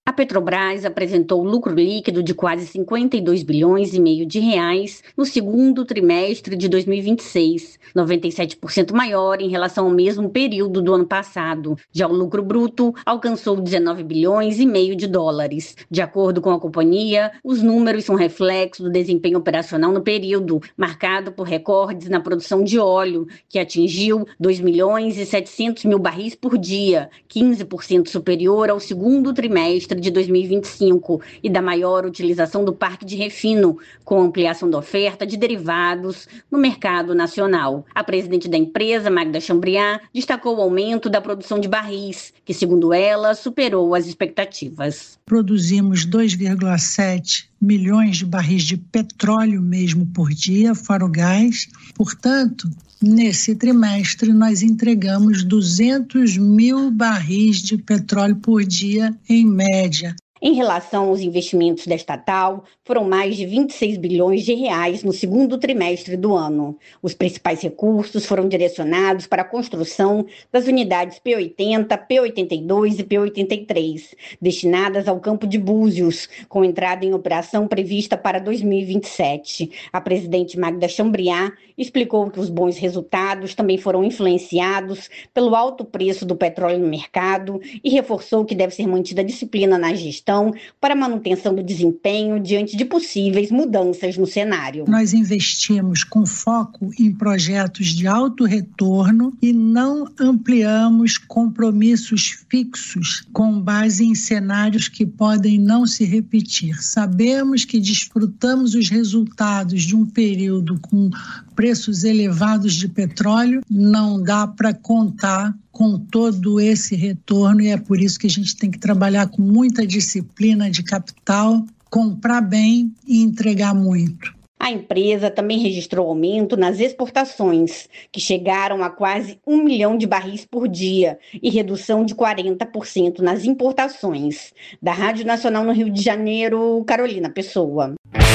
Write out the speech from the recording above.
A Petrobras apresentou lucro líquido de quase 52 bilhões e meio de reais no segundo trimestre de 2026, 97% maior em relação ao mesmo período do ano passado. Já o lucro bruto alcançou 19 bilhões e meio de dólares. De acordo com a companhia, os números são reflexo do desempenho operacional no período, marcado por recordes na produção de óleo, que atingiu 2 milhões e 700 mil barris por dia, 15% superior ao segundo trimestre de 2025 e da maior utilização do parque de refino, com ampliação da oferta de derivados no mercado nacional. A presidente da empresa, Magda Chambriard, destacou o aumento da produção de barris, que, segundo ela, superou as expectativas. Produzimos 2,7 milhões de barris de petróleo mesmo por dia, fora o gás. Portanto, nesse trimestre, nós entregamos 200 mil barris de petróleo por dia, em média. Em relação aos investimentos da estatal, foram mais de 26 bilhões de reais no segundo trimestre do ano. Os principais recursos foram direcionados para a construção das unidades P80, P82 e P83, destinadas ao Campo de Búzios, com entrada em operação prevista para 2027. A presidente Magda Chambriard explicou que os bons resultados também foram influenciados pelo alto preço do petróleo no mercado e reforçou que deve ser mantida a disciplina na gestão para a manutenção do desempenho diante de possíveis mudanças no cenário. Nós investimos com foco em projetos de alto retorno e não ampliamos compromissos fixos com base em cenários que podem não se repetir. Sabemos que desfrutamos os resultados de um período com preços elevados de petróleo, não dá para contar com todo esse retorno e é por isso que a gente tem que trabalhar com muita disciplina de capital, comprar bem e entregar muito. A empresa também registrou aumento nas exportações, que chegaram a quase 1 milhão de barris por dia e redução de 40% nas importações. Da Rádio Nacional no Rio de Janeiro, Carolina Pessoa.